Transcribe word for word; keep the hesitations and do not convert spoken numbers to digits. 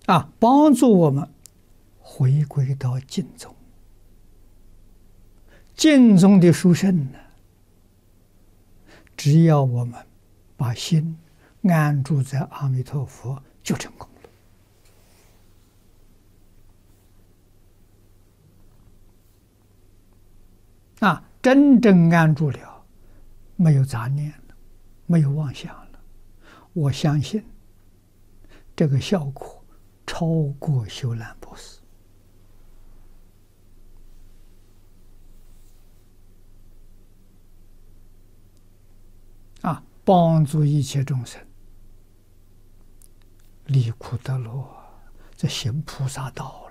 啊，帮助我们回归到净宗。净宗的殊胜呢，只要我们把心安住在阿弥陀佛，就成功了。啊，真正安住了，没有杂念了，没有妄想了，我相信这个效果超过修兰博士。啊，帮助一切众生离苦得乐，这行菩萨道。